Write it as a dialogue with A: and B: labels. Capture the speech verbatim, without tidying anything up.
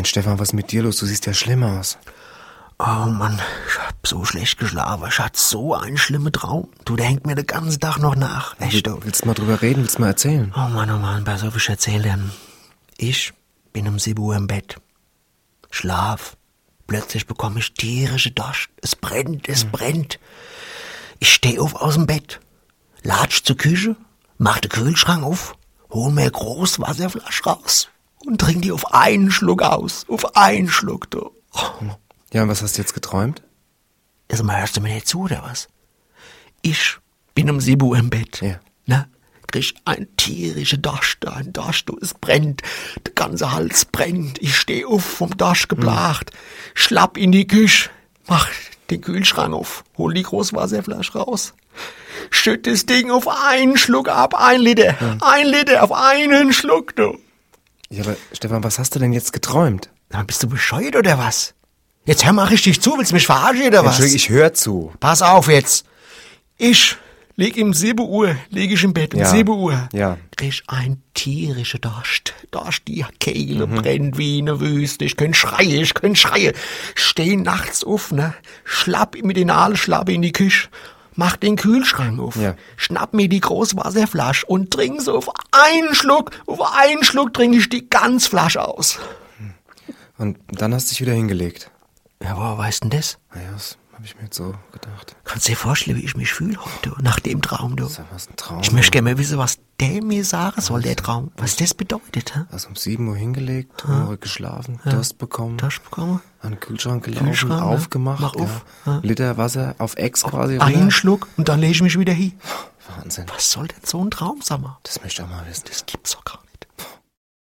A: Stefan, was ist mit dir los? Du siehst ja schlimm aus.
B: Oh Mann, ich hab so schlecht geschlafen. Ich hatte so einen schlimmen Traum. Du, der hängt mir den ganzen Tag noch nach. Echt, du.
A: Willst du mal drüber reden? Willst du mal erzählen?
B: Oh Mann, oh Mann, pass auf, ich erzähl dir. Ich bin um sieben Uhr im Bett. Schlaf. Plötzlich bekomme ich tierische Durst. Es brennt, es hm. brennt. Ich steh auf aus dem Bett. Latsch zur Küche, mach den Kühlschrank auf, hol mir eine große Wasserflasche raus und trink die auf einen Schluck aus. Auf einen Schluck, du. Oh.
A: Ja, und was hast du jetzt geträumt?
B: Also mal, hörst du mir nicht zu, oder was? Ich bin um sieben Uhr im Bett.
A: Ja.
B: Ne? Krieg ein tierische Durst, ein Durst, du, es brennt. Der ganze Hals brennt. Ich steh auf, vom Durst geplagt. Hm. Schlapp in die Küche, mach den Kühlschrank auf, hol die Großwasserflasche raus. Schütt das Ding auf einen Schluck ab, ein Liter. Hm. Ein Liter auf einen Schluck, du.
A: Ja, aber Stefan, was hast du denn jetzt geträumt?
B: Na, bist du bescheuert oder was? Jetzt hör mal richtig zu, willst du mich verarschen oder was?
A: Entschuldigung, ich höre zu.
B: Pass auf jetzt. Ich leg um sieben Uhr, leg ich im Bett um
A: ja.
B: sieben Uhr.
A: Ja.
B: Krieg ein tierische Durst. Durst, die Kehle mhm. brennt wie eine Wüste. Ich könnt schreien, ich könnt schreien. Steh nachts auf, ne? Schlapp mit den Aalschlappe in die Küche. Mach den Kühlschrank auf.
A: Ja.
B: Schnapp mir die große Wasserflasche und trink so auf einen Schluck. Auf einen Schluck trinke ich die ganze Flasche aus.
A: Und dann hast du dich wieder hingelegt.
B: Ja, woher weißt denn das?
A: Naja, das habe ich mir jetzt so gedacht.
B: Kannst du dir vorstellen, wie ich mich fühle heute, nach dem Traum, du?
A: Das ist ja was ein Traum.
B: Ich möchte gerne mal wissen, was der mir sagen soll, der Traum. Was das bedeutet, hä?
A: Also um sieben Uhr hingelegt,
B: ja.
A: um geschlafen,
B: ja.
A: Durst bekommen.
B: Durst bekommen.
A: An den Kühlschrank gelaufen,
B: Kühlschrank,
A: aufgemacht.
B: Mach auf.
A: Ja.
B: Ja.
A: Liter Wasser auf Ex quasi.
B: Einen Schluck und dann lege ich mich wieder hin.
A: Wahnsinn.
B: Was soll denn so ein Traum, sag mal?
A: Das möchte ich auch mal wissen.
B: Das gibt's doch gar nicht.